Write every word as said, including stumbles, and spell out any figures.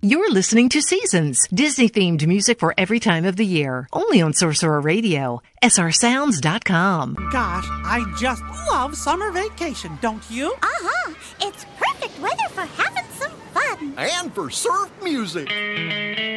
You're listening to Seasons, Disney-themed music for every time of the year. Only on Sorcerer Radio, S R sounds dot com. Gosh, I just love summer vacation, don't you? Uh-huh. It's perfect weather for having some fun. And for surf music.